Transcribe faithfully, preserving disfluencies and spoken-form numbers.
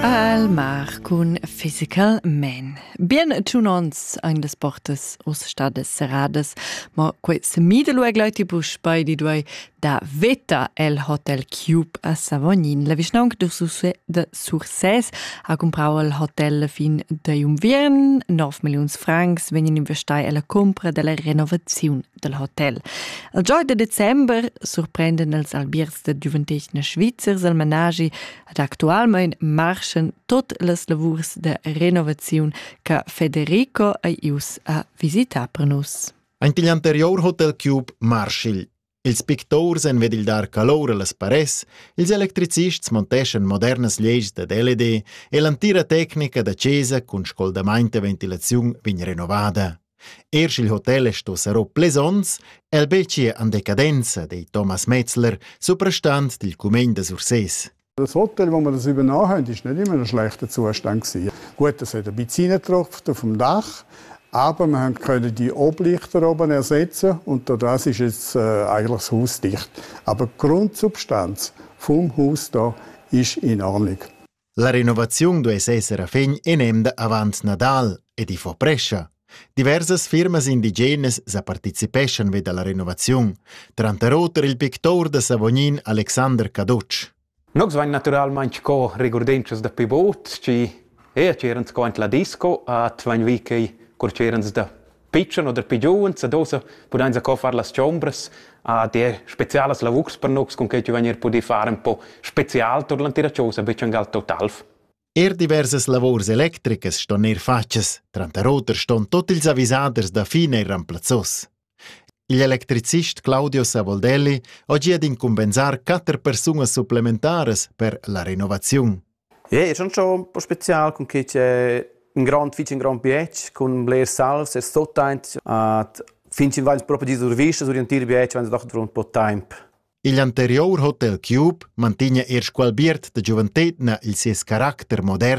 Al mar cun Physical Man. Bien tschunons ein des portes aus stades serrades, ma quei semida lueg leute busch bei di duei da veta el Hotel Cube a Savognin. La visnong de Success ha comprau el hotel fin de umviern, nove milions francs venien investai alla compra della renovazione del hotel. Il gioia de Dezember surprenden els albiers de giuventechna Schweizers al menagi ad actualmein marschen tot les lavurs de renovazione che Federico e ius a visitar per nus. Anche l'anterior Hotel Cube marschil. Ils pictors en vedil dar calor a las pares, ils electricists monteschen modernas lleis de L E D e l'antira tecnica da cesa cun scoldamaint e ventilaziun vegn renovada. Ersch il hotel esto sarò plesons, el becie an decadenza dei Thomas Metzler, suprastand del Cumegn de Surses. Das Hotel, wo wir das übernommen haben, war nicht immer in einem schlechten Zustand. Gut, es hat ein bisschen getropft auf dem Dach, aber wir können die Oblichter oben ersetzen und das ist jetzt äh, eigentlich das Haus dicht. Aber die Grundsubstanz vom Haus da ist in Ordnung. La renovazione deve essere a fegn e nemda avanti Nadal e di fo prescia. Diversas firmas indigenes sa participeschen ved alla renovazione. Trantaroter il pictor de Savognin Alexander Kaduc. Noi vain naturalmente co rigurdenchas da pibot, ci e c'erano co la disco, at vain vi che cor c'erano da pitchen oder pigiuns, a dosa pudain co far las chombras, a de specialas lavux per nox con che ci vain podi fare un po' special tur l'antira cosa, bechangal totalf. Er diversas lavors electricas ston ner faches, trantaroter ston tot ils avisaders da fine e ramplazzos. Il electricist Claudio Savoldelli oggi ad incompensar quattro persone supplementares per la renovazione. Ja, è schon un po' speciale con che c'è un grand fitch un grand biec con Blair Salves e sottant at finch in vals proprio di survistas orientire biec wenn doch un po' temp. Il anterior Hotel Cube mantiene erst qual biert de giuventetna il sies carattere moderno